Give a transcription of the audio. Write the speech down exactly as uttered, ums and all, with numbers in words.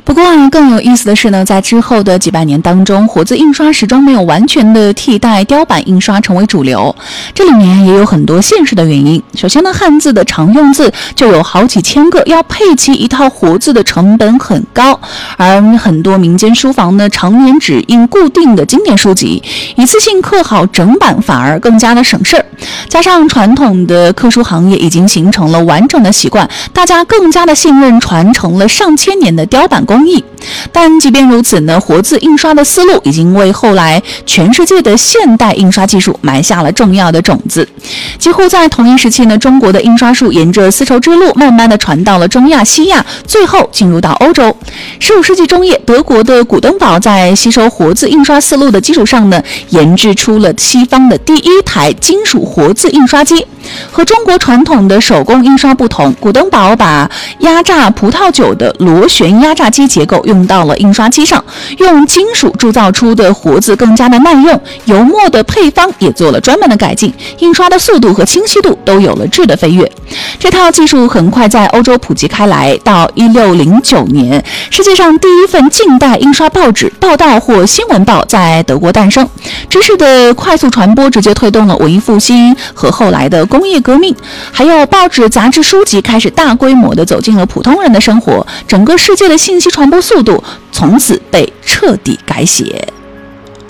不过啊，更有意思的是呢，在之后的几百年当中，活字印刷始终没有完全的替代雕版印刷成为主流。这里面也有很多现实的原因。首先呢，汉字的常用字就有好几千个，要配齐一套活字的成本很高，而很多民间书房呢，常年只印固定的经典书籍，一次性刻好整版反而更加的省事儿。加上传统的刻书行业已经形成了完整的习惯，大家更加的信任传承了上千年的雕版工艺。但即便如此呢，活字印刷的思路已经为后来全世界的现代印刷技术埋下了重要的种子。几乎在同一时期呢，中国的印刷术沿着丝绸之路慢慢的传到了中亚、西亚，最后进入到欧洲。十五世纪中叶，德国的古登堡在吸收活字印刷思路的基础上呢，研制出了西方的第一台金属活字印刷机。和中国传统的手工印刷不同，古登堡把压榨葡萄酒的螺旋压榨机结构用到了印刷机上，用金属铸造出的活字更加的耐用，油墨的配方也做了专门的改进，印刷的速度和清晰度都有了质的飞跃。这套技术很快在欧洲普及开来，到一六零九年，世界上第一份近代印刷报纸《报道》或《新闻报》在德国诞生。知识的快速传播直接推动了文艺复兴和后来的工业革命，还有报纸、杂志、书籍开始大规模地走进了普通人的生活，整个世界的信息传播速度从此被彻底改写。